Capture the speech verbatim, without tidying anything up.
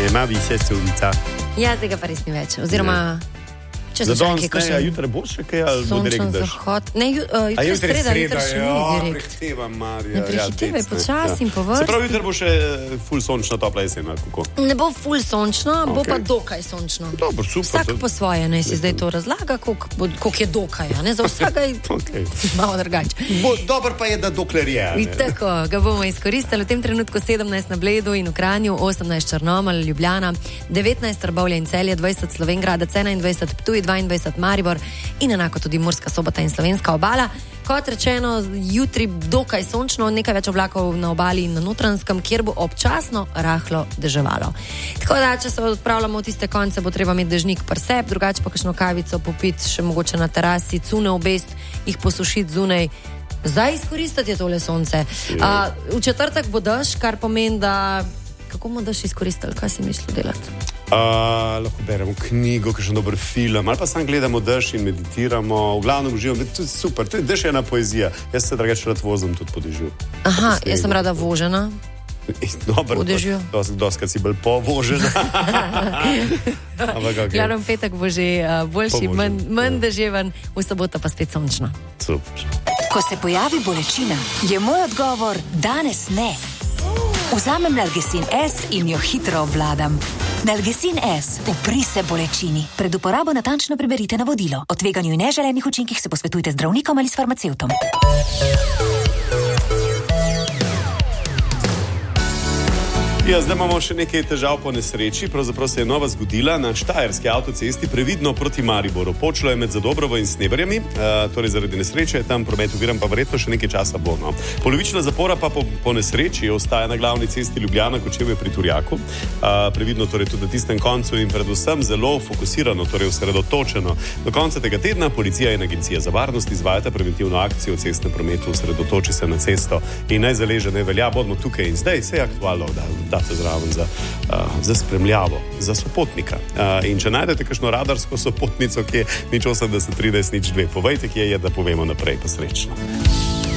Nema više sunca. Ja, zdaj ga pa res ni več. Oziroma, če Za so danes čakaj, ko ne, še... a jutra bo še kaj, ali bo direkt Sončen dež? zahod. Ne, ju, uh, jutra je sreda, jutra še ni direkt. prehitevam, Marija. Ne prehitevaj, počasi in po vrsti. Se pravi, jutra bo še ful sončna, topla jesen, ali kako? Ne bo ful sončno, okay. Bo pa dokaj sončno. Dobro, super. Vsak po svoje, ne si zdaj to razlaga, koliko je dokaj, ne? Za vsega je okay. malo drugače. Dobro pa je, da dokler je. In tako, ga bomo izkoristili v tem trenutku sedemnajst na Bledu in v Kranju, osemnajst Črnomelj, Ljubljana, devetnajst Trbovlje in Celje, dvajset Slovenjgradec, enaindvajset Ptuj, dvaindvajset Maribor in enako tudi Murska Sobota in Slovenska obala. Kot rečeno, jutri dokaj sončno, nekaj več oblakov na obali in na Notranjskem, kjer bo občasno rahlo deževalo. Tako da, če se odpravljamo v tiste konce, bo treba imeti dežnik pri sebi, drugače pa kakšno kavico popiti še mogoče na terasi, cune obest, jih posušiti zunaj. Zdaj izkoristiti je tole sonce. Uh, v četrtek bo dež, kar pomeni, da... Kako bomo dež izkoristili? Kaj si mislil delati? Uh, lahko beremo knjigo, kakšen dober film, ali pa sam gledamo dež in meditiramo, v glavnem uživamo, to je super, to je dež ena poezija. Jaz se drugače rad vozim tudi po dežju. Aha, jaz sem rada vožena. Dobar, v dežju. Doskrat si bolj povožena. Okay. Glavno petek bo že uh, boljši, manj, manj ja. Deževen, v soboto pa spet sončno. Super. Ko se pojavi bolečina, je moj odgovor danes ne. Vzamem Nalgecin S in jo hitro obvladam. Nalgecin S, upri se bolečini. Pred uporabo natančno preberite navodilo. O tveganju in neželenih učinkih se posvetujte z zdravnikom ali s farmacevtom. Ja, zdaj imamo še nekaj težav po nesreči. Pravzaprav se je nova zgodila na štajerski avtocesti previdno proti Mariboru. Počlo je med Zadobrovo in Sneberjami, uh, torej zaradi nesreče je tam promet oviran, pa verjetno še nekaj časa bo. No. Polovična zapora pa po, po nesreči ostaja na glavni cesti Ljubljana, Kočevje pri Turjaku. Uh, previdno torej tudi na tistem koncu in predvsem zelo fokusirano, torej osredotočeno. Do konca tega tedna policija in Agencija za varnost izvajata preventivno akcijo v cestnem prometu, osredotoči se na cesto in naj zaleže ne velja, bodimo tukaj in zdaj, vse je aktualno, da, da zraven za, uh, za spremljavo, za sopotnika. Uh, in če najdete kakšno radarsko sopotnico, ki je nič osemdeset trideset nič dve, povejte, kje je, da povemo naprej, pa srečno.